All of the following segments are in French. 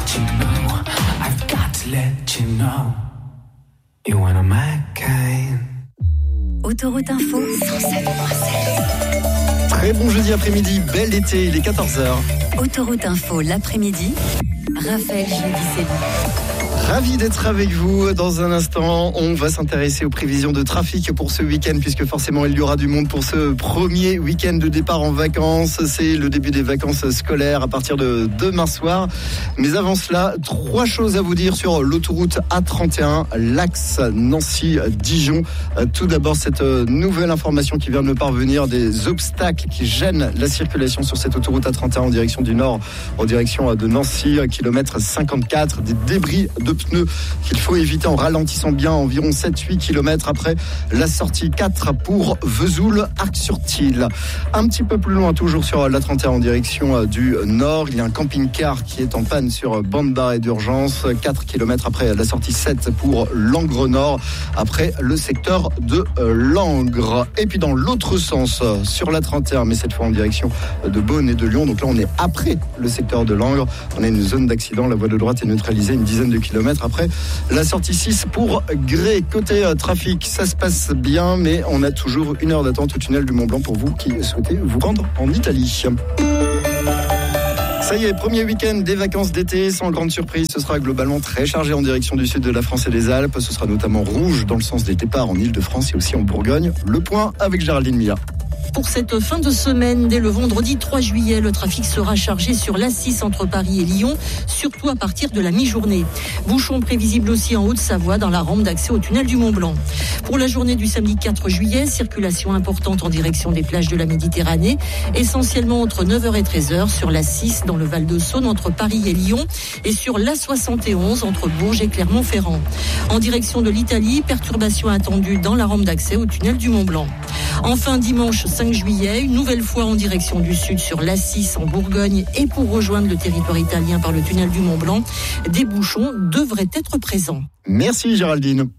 let you know. I've got to let you know. You're one of my kind. Autoroute Info 107.7. Très bon jeudi après-midi, bel été, il est 14h. Autoroute Info l'après-midi, Raphaël Giudicelli. Ravi d'être avec vous. Dans un instant, on va s'intéresser aux prévisions de trafic pour ce week-end, puisque forcément il y aura du monde pour ce premier week-end de départ en vacances. C'est le début des vacances scolaires à partir de demain soir. Mais avant cela, 3 choses à vous dire sur l'autoroute A31, l'axe Nancy-Dijon. Tout d'abord, cette nouvelle information qui vient de me parvenir, des obstacles qui gênent la circulation sur cette autoroute A31 en direction du nord, en direction de Nancy, kilomètre 54, des débris de pneus qu'il faut éviter en ralentissant bien, environ 7-8 km après la sortie 4 pour Vesoul, Arc-sur-Tille. Un petit peu plus loin, toujours sur la 31 en direction du nord, il y a un camping-car qui est en panne sur bande d'arrêt d'urgence, 4 km après la sortie 7 pour Langres Nord, après le secteur de Langres. Et puis dans l'autre sens, sur la 31, mais cette fois en direction de Beaune et de Lyon, donc là on est après le secteur de Langres, on a une zone d'accident, la voie de droite est neutralisée, une dizaine de kilomètres après la sortie 6 pour Grès. Côté trafic, ça se passe bien, mais on a toujours 1 heure d'attente au tunnel du Mont-Blanc pour vous qui souhaitez vous rendre en Italie. Ça y est, premier week-end des vacances d'été, sans grande surprise, ce sera globalement très chargé en direction du sud de la France et des Alpes. Ce sera notamment rouge dans le sens des départs en Ile-de-France et aussi en Bourgogne. Le point avec Géraldine Mia. Pour cette fin de semaine, dès le vendredi 3 juillet, le trafic sera chargé sur l'A6 entre Paris et Lyon, surtout à partir de la mi-journée. Bouchons prévisibles aussi en Haute-Savoie dans la rampe d'accès au tunnel du Mont-Blanc. Pour la journée du samedi 4 juillet, circulation importante en direction des plages de la Méditerranée, essentiellement entre 9h et 13h sur l'A6 dans le Val-de-Saône entre Paris et Lyon et sur l'A71 entre Bourges et Clermont-Ferrand. En direction de l'Italie, perturbations attendues dans la rampe d'accès au tunnel du Mont-Blanc. Enfin, dimanche 5 juillet, une nouvelle fois en direction du sud sur l'A6 en Bourgogne et pour rejoindre le territoire italien par le tunnel du Mont-Blanc, des bouchons devraient être présents. Merci Géraldine.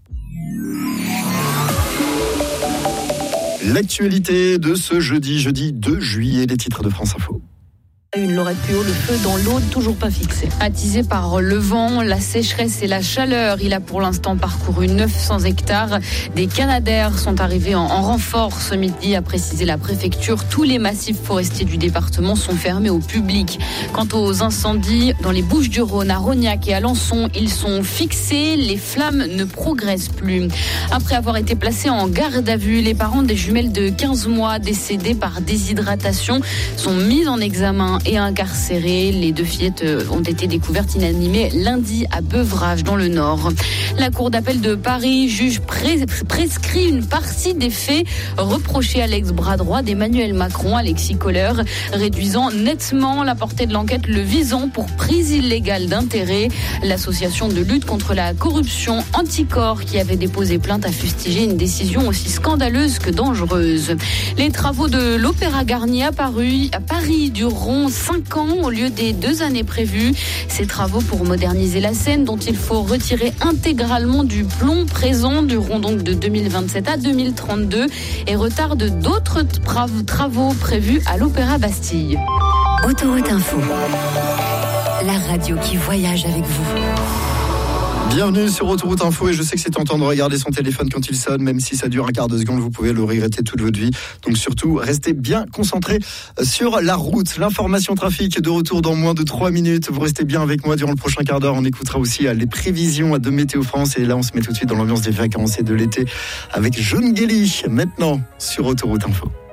L'actualité de ce jeudi 2 juillet, les titres de France Info. Une Laurette Puot, le feu dans l'eau, toujours pas fixé. Attisé par le vent, la sécheresse et la chaleur, il a pour l'instant parcouru 900 hectares. Des canadaires sont arrivés en renfort ce midi, a précisé la préfecture. Tous les massifs forestiers du département sont fermés au public. Quant aux incendies, dans les Bouches-du-Rhône, à Rognac et à Lançon, ils sont fixés. Les flammes ne progressent plus. Après avoir été placés en garde à vue, les parents des jumelles de 15 mois décédées par déshydratation sont mis en examen et incarcérées. Les 2 fillettes ont été découvertes inanimées lundi à Beuvrages dans le Nord. La Cour d'appel de Paris juge prescrit une partie des faits reprochés à l'ex-bras droit d'Emmanuel Macron, Alexis Kohler, réduisant nettement la portée de l'enquête, le visant pour prise illégale d'intérêt. L'association de lutte contre la corruption Anticorps, qui avait déposé plainte, a fustigé une décision aussi scandaleuse que dangereuse. Les travaux de l'Opéra Garnier à Paris dureront 5 ans au lieu des 2 années prévues. Ces travaux pour moderniser la scène, dont il faut retirer intégralement du plomb présent, dureront donc de 2027 à 2032 et retardent d'autres travaux prévus à l'Opéra Bastille. Autoroute Info, la radio qui voyage avec vous. Bienvenue sur Autoroute Info et je sais que c'est tentant de regarder son téléphone quand il sonne, même si ça dure un quart de seconde, vous pouvez le regretter toute votre vie. Donc surtout, restez bien concentrés sur la route. L'information trafic de retour dans moins de 3 minutes. Vous restez bien avec moi durant le prochain quart d'heure. On écoutera aussi les prévisions de Météo France et là on se met tout de suite dans l'ambiance des vacances et de l'été avec John Gelly maintenant sur Autoroute Info.